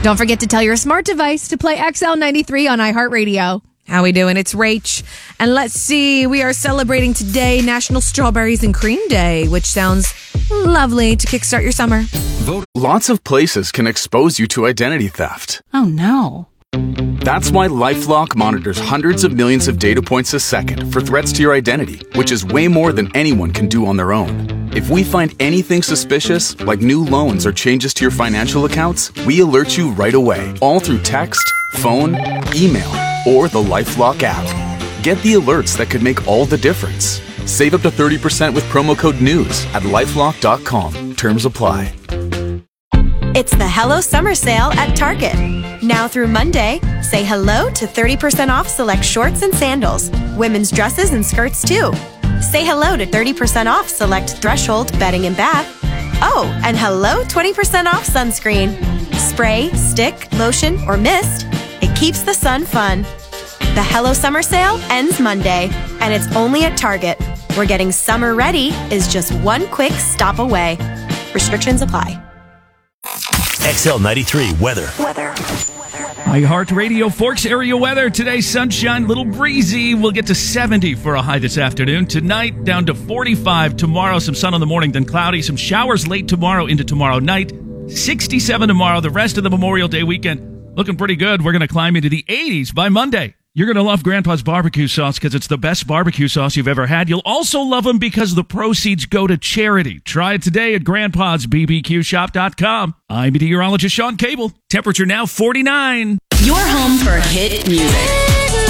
Don't forget to tell your smart device to play XL93 on iHeartRadio. How we doing? It's Rach. And let's see, we are celebrating today National Strawberries and Cream Day, which sounds lovely to kickstart your summer. Lots of places can expose you to identity theft. Oh, no. That's why LifeLock monitors hundreds of millions of data points a second for threats to your identity, which is way more than anyone can do on their own. If we find anything suspicious, like new loans or changes to your financial accounts, we alert you right away, all through text, phone, email, or the LifeLock app. Get the alerts that could make all the difference. Save up to 30% with promo code NEWS at LifeLock.com. Terms apply. It's the Hello Summer Sale at Target. Now through Monday, say hello to 30% off select shorts and sandals, women's dresses and skirts too. Say hello to 30% off select Threshold bedding and bath. Oh, and hello 20% off sunscreen. Spray, stick, lotion, or mist. It keeps the sun fun. The Hello Summer Sale ends Monday, and it's only at Target, where getting summer ready is just one quick stop away. Restrictions apply. XL93 weather. iHeartRadio Forks area weather. Today, sunshine, little breezy. We'll get to 70 for a high this afternoon. Tonight, down to 45. Tomorrow, some sun in the morning, then cloudy. Some showers late tomorrow into tomorrow night. 67 tomorrow. The rest of the Memorial Day weekend looking pretty good. We're going to climb into the 80s by Monday. You're going to love Grandpa's barbecue sauce because it's the best barbecue sauce you've ever had. You'll also love them because the proceeds go to charity. Try it today at grandpa'sbbqshop.com. I'm meteorologist Sean Cable. Temperature now 49. Your home for hit music.